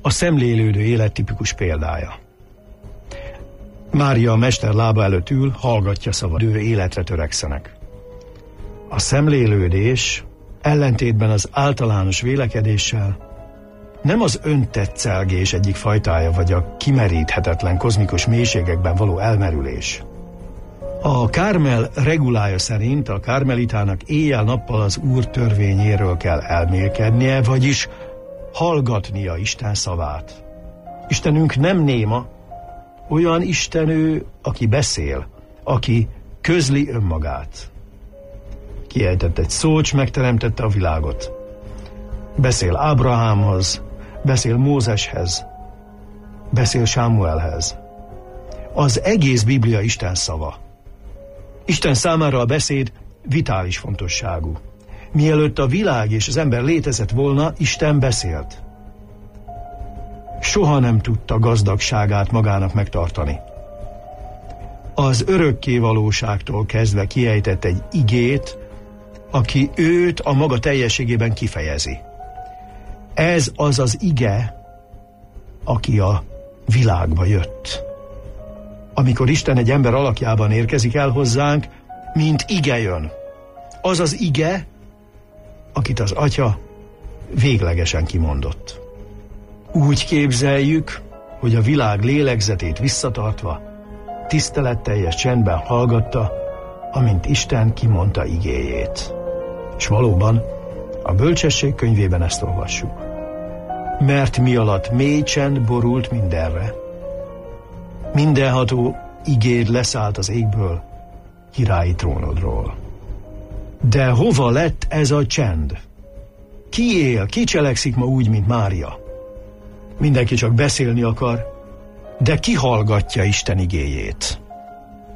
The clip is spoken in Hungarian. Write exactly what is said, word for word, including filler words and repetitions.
a szemlélődő élet tipikus példája. Mária a mester lába előtt ül, hallgatja szavad, ő életre törekszenek. A szemlélődés ellentétben az általános vélekedéssel nem az öntetszelgés egyik fajtája, vagy a kimeríthetetlen kozmikus mélységekben való elmerülés. A Kármel regulája szerint a kármelitának éjjel-nappal az Úr törvényéről kell elmélkednie, vagyis hallgatnia Isten szavát. Istenünk nem néma, olyan Isten ő, aki beszél, aki közli önmagát. Kiejtett egy szót, s megteremtette a világot. Beszél Ábrahámhoz, beszél Mózeshez, beszél Sámuelhez. Az egész Biblia Isten szava. Isten számára a beszéd vitális fontosságú. Mielőtt a világ és az ember létezett volna, Isten beszélt. Soha nem tudta gazdagságát magának megtartani. Az örökké valóságtól kezdve kiejtett egy igét, aki őt a maga teljességében kifejezi. Ez az az ige, aki a világba jött. Amikor Isten egy ember alakjában érkezik el hozzánk, mint ige jön. Az az ige, akit az Atya véglegesen kimondott. Úgy képzeljük, hogy a világ lélegzetét visszatartva, tiszteletteljes csendben hallgatta, amint Isten kimondta igéjét. És valóban a Bölcsesség könyvében ezt olvassuk. Mert mi alatt mély csend borult mindenre. Mindenható igéd leszállt az égből, királyi trónodról. De hova lett ez a csend? Ki él, ki cselekszik ma úgy, mint Mária? Mindenki csak beszélni akar, de ki hallgatja Isten igéjét?